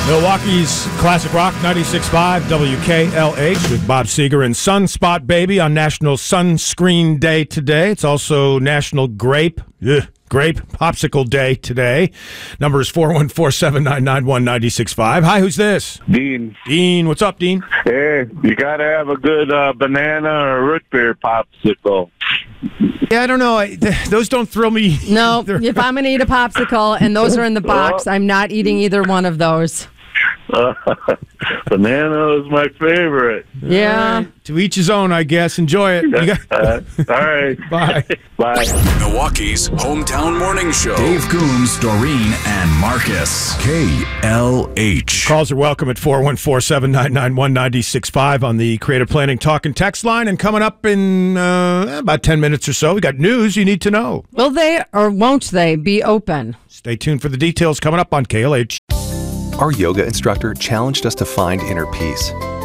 Milwaukee's Classic Rock 96.5 WKLH with Bob Seger and Sunspot Baby on National Sunscreen Day today. It's also National Grape Popsicle Day today. Number is 414-799-1965. Hi, who's this? Dean. Dean, what's up, Dean? Hey, you got to have a good banana or root beer popsicle. Yeah, I don't know. Those don't thrill me. No, either. if I'm going to eat a popsicle and those are in the box, I'm not eating either one of those. Banana is my favorite. Yeah. To each his own, I guess. Enjoy it. All right. Bye. Bye. Milwaukee's hometown morning show. Dave Coombs, Doreen, and Marcus. KLH. Calls are welcome at 414-799-1965 on the Creative Planning Talk and Text line. And coming up in about 10 minutes or so, we got news you need to know. Will they or won't they be open? Stay tuned for the details coming up on KLH. Our yoga instructor challenged us to find inner peace.